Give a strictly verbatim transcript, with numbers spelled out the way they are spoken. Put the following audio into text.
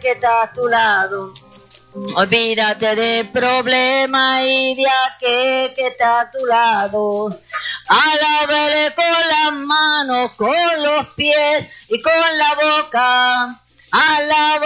que está a tu lado. Olvídate del problema y de aquel que está a tu lado. Alábale con las manos, con los pies y con la boca. Alaba